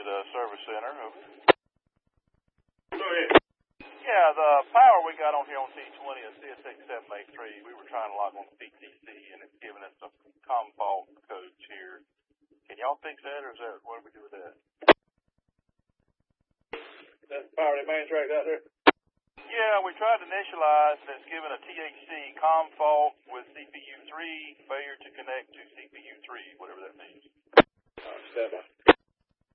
to the service center. Go ahead. Yeah, the power we got on here on T20 is CSX783. We were trying to log on to PTC, and it's giving us some COM fault codes here. Can y'all fix that, or is that, what do we do with that? That's the power that main track out there? Yeah, we tried to initialize, and it's given a THC COM fault with CPU3, failure to connect to CPU3, whatever that means. Step by.